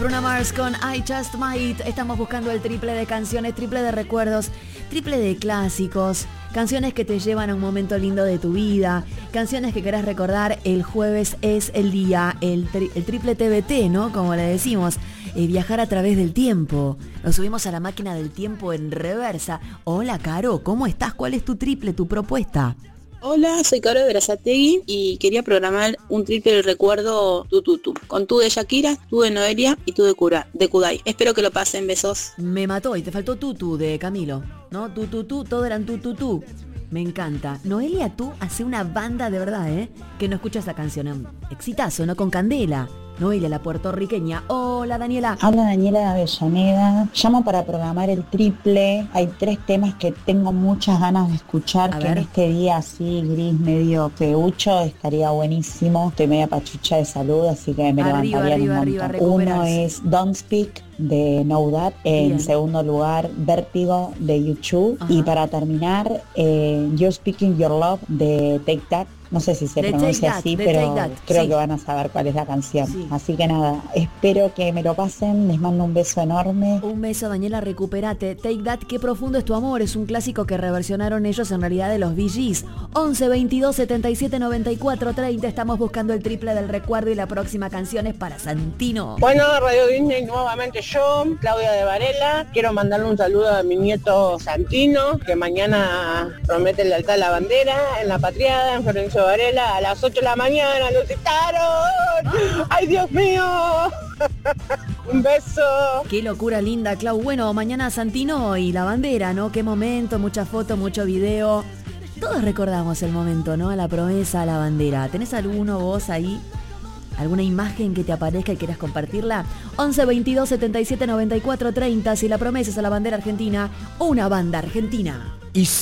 Bruno Mars con I Just Might. Estamos buscando el triple de canciones, triple de recuerdos, triple de clásicos, canciones que te llevan a un momento lindo de tu vida, canciones que querés recordar. El jueves es el día, el triple TBT, ¿no? Como le decimos, viajar a través del tiempo. Nos subimos a la máquina del tiempo en reversa. Hola, Caro, ¿cómo estás? ¿Cuál es tu triple, tu propuesta? Hola, soy Caro de Berazategui y quería programar un triple recuerdo tu, con tú de Shakira, tú de Noelia y tú de Kudai. Espero que lo pasen, besos. Me mató y te faltó Tutu de Camilo, ¿no? Tú, todo eran tú. Me encanta. Noelia, tú hace una banda de verdad, que no escucha esa canción. Exitazo, ¿no? Con Candela. Noelia, la puertorriqueña. Hola, Daniela. Habla Daniela de Avellaneda. Llamo para programar el triple. Hay 3 temas que tengo muchas ganas de escuchar, que en este día así gris, medio feucho, estaría buenísimo. Estoy media pachucha de salud, así que me levantaría un montón. Uno es Don't Speak de No Doubt. En segundo lugar, Vértigo de U2. Y para terminar, You're Speaking Your Love de Take That. No sé si se pronuncia así, pero creo que van a saber cuál es la canción. Sí. Así que nada, espero que me lo pasen. Les mando un beso enorme. Un beso, Daniela, recupérate. Take That, qué profundo es tu amor. Es un clásico que reversionaron ellos en realidad de los Bee Gees. 11 22 77 94 30. Estamos buscando el triple del recuerdo y la próxima canción es para Santino. Bueno, Radio Disney nuevamente yo, Claudia de Varela. Quiero mandarle un saludo a mi nieto Santino, que mañana promete lealtad a la bandera en la Patriada, en Florencio Varela, a las 8 de la mañana. ¡Lo citaron! ¡Ay, Dios mío! Un beso. Qué locura linda, Clau. Bueno, mañana Santino y la bandera, ¿no? Qué momento, mucha foto, mucho video. Todos recordamos el momento, ¿no? A la promesa, a la bandera. ¿Tenés alguno vos ahí? ¿Alguna imagen que te aparezca y quieras compartirla? 11 22 77 94 30. Si la promesa es a la bandera argentina, una banda argentina. Y